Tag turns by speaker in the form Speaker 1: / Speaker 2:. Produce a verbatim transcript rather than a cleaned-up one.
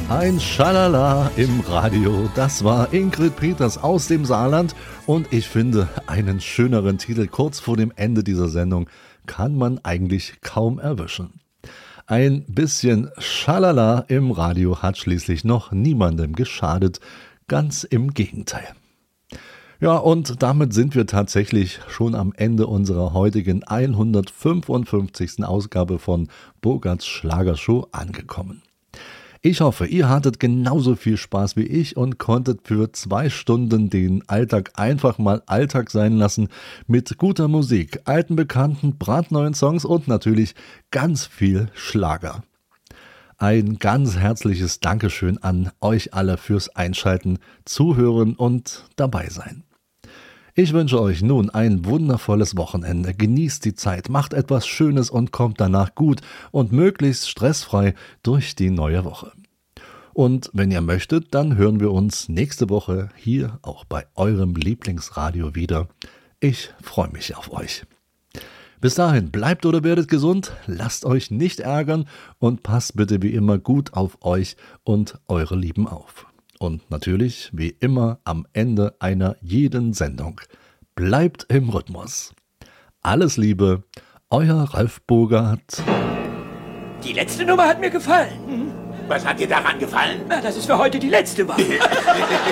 Speaker 1: Ein Schalala im Radio, das war Ingrid Peters aus dem Saarland und ich finde, einen schöneren Titel kurz vor dem Ende dieser Sendung kann man eigentlich kaum erwischen. Ein bisschen Schalala im Radio hat schließlich noch niemandem geschadet, ganz im Gegenteil. Ja, und damit sind wir tatsächlich schon am Ende unserer heutigen hundertfünfundfünfzigsten Ausgabe von Bogarts Schlagershow angekommen. Ich hoffe, ihr hattet genauso viel Spaß wie ich und konntet für zwei Stunden den Alltag einfach mal Alltag sein lassen mit guter Musik, alten Bekannten, brandneuen Songs und natürlich ganz viel Schlager. Ein ganz herzliches Dankeschön an euch alle fürs Einschalten, Zuhören und dabei sein. Ich wünsche euch nun ein wundervolles Wochenende. Genießt die Zeit, macht etwas Schönes und kommt danach gut und möglichst stressfrei durch die neue Woche. Und wenn ihr möchtet, dann hören wir uns nächste Woche hier auch bei eurem Lieblingsradio wieder. Ich freue mich auf euch. Bis dahin, bleibt oder werdet gesund, lasst euch nicht ärgern und passt bitte wie immer gut auf euch und eure Lieben auf. Und natürlich, wie immer, am Ende einer jeden Sendung. Bleibt im Rhythmus. Alles Liebe, euer Ralf Bogart.
Speaker 2: Die letzte Nummer hat mir gefallen.
Speaker 3: Was hat dir daran gefallen?
Speaker 2: Na, dass es für heute die letzte war.